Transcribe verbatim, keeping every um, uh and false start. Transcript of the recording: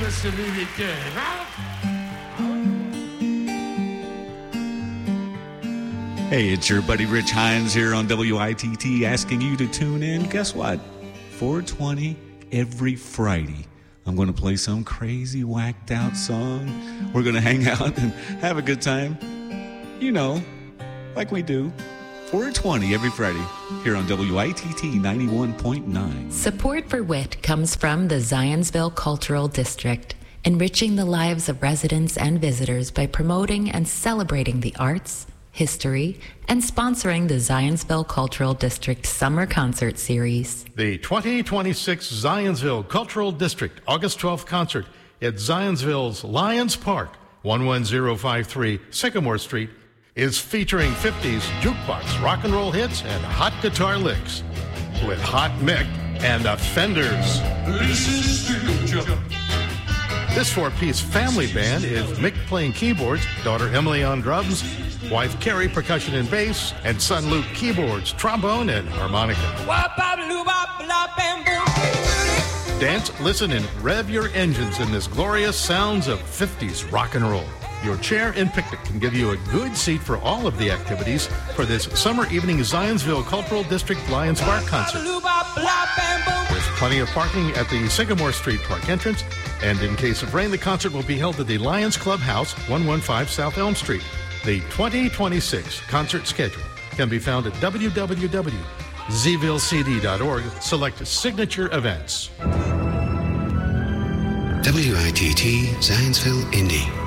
de celui-là, hein? Hey, it's your buddy Rich Hines here on W I T T asking you to tune in. Guess what? four twenty every Friday. I'm going to play some crazy whacked out song. We're going to hang out and have a good time. You know, like we do. four twenty every Friday here on W I T T ninety-one point nine. Support for W I T comes from the Zionsville Cultural District, enriching the lives of residents and visitors by promoting and celebrating the arts, history, and sponsoring the Zionsville Cultural District Summer Concert Series. The twenty twenty-six Zionsville Cultural District August twelfth concert at Zionsville's Lions Park, one one zero five three Sycamore Street, is featuring fifties jukebox rock and roll hits and hot guitar licks with Hot Mick and the Fenders. This is Future. This four-piece family band is Mick playing keyboards, daughter Emily on drums, wife Carrie percussion and bass, and son Luke keyboards, trombone, and harmonica. Dance, listen, and rev your engines in this glorious sounds of fifties rock and roll. Your chair and picnic can give you a good seat for all of the activities for this summer evening Zionsville Cultural District Lions Park concert. There's plenty of parking at the Sycamore Street Park entrance, and in case of rain, the concert will be held at the Lions Club House, one one five South Elm Street. The twenty twenty-six concert schedule can be found at w w w dot z ville c d dot org. Select Signature Events. W I T T Zionsville, Indy.